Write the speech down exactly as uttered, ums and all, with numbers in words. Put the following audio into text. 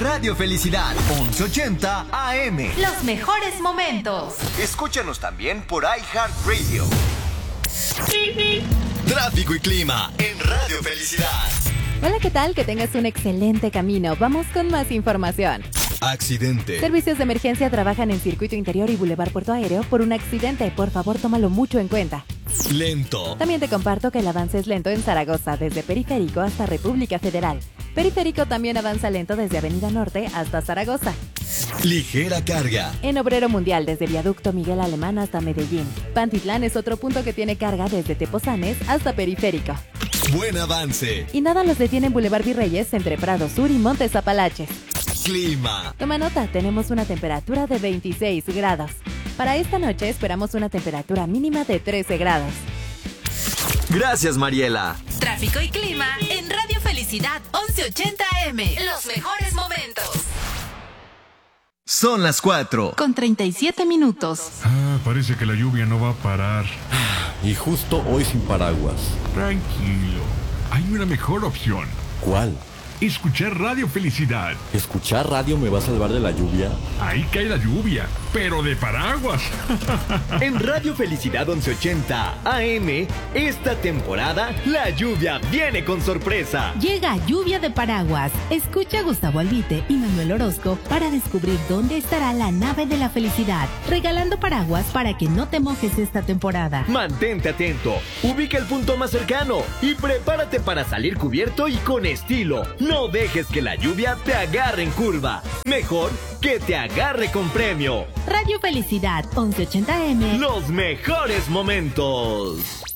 Radio Felicidad, once ochenta A M. Los mejores momentos. Escúchanos también por iHeartRadio. Tráfico y clima en Radio Felicidad. Hola, ¿qué tal? Que tengas un excelente camino. Vamos con más información. Accidente. Servicios de emergencia trabajan en Circuito Interior y Boulevard Puerto Aéreo por un accidente. Por favor, tómalo mucho en cuenta. Lento. También te comparto que el avance es lento en Zaragoza, desde Periférico hasta República Federal. Periférico también avanza lento desde Avenida Norte hasta Zaragoza. Ligera carga. En Obrero Mundial, desde Viaducto Miguel Alemán hasta Medellín. Pantitlán es otro punto que tiene carga desde Tepozanes hasta Periférico. Buen avance. Y nada los detiene en Boulevard Virreyes entre Prado Sur y Montes Apalaches. Clima. Toma nota, tenemos una temperatura de veintiséis grados. Para esta noche esperamos una temperatura mínima de trece grados. Gracias, Mariela. Tráfico y clima en Radio Felicidad once ochenta A M. Los mejores momentos. Son las cuatro. Con treinta y siete minutos. Ah, parece que la lluvia no va a parar. Y justo hoy sin paraguas. Tranquilo. Hay una mejor opción. ¿Cuál? Escuchar Radio Felicidad. ¿Escuchar radio me va a salvar de la lluvia? Ahí cae la lluvia, pero de paraguas. En Radio Felicidad once ochenta A M, esta temporada, la lluvia viene con sorpresa. Llega Lluvia de Paraguas. Escucha a Gustavo Albite y Manuel Orozco para descubrir dónde estará la nave de la felicidad, regalando paraguas para que no te mojes esta temporada. Mantente atento, ubica el punto más cercano y prepárate para salir cubierto y con estilo. No dejes que la lluvia te agarre en curva. Mejor que te agarre con premio. Radio Felicidad once ochenta A M. Los mejores momentos.